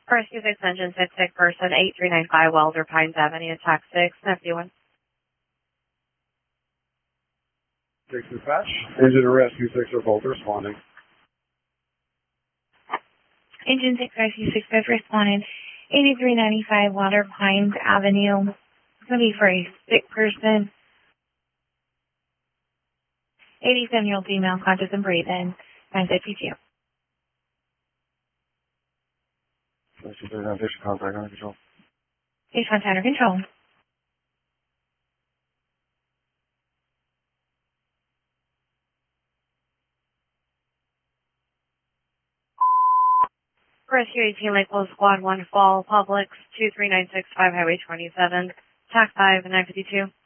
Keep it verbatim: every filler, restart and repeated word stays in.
First use extension six six person eight three nine five Welder Pines Avenue, attack six, fifty-one. six dispatch. Engine and rescue six are both responding. Engine six rescue six both responding. eighty-three ninety-five Welder Pines Avenue. It's going to be for a sick person. eighty-seven-year-old female, conscious and breathing. nine fifty-two. Station thirty-nine, station contact under control. Station contact under control. Rescue eighteen Lakeville Squad one Fall Publix two three nine six five Highway twenty-seven, attack five, nine fifty-two.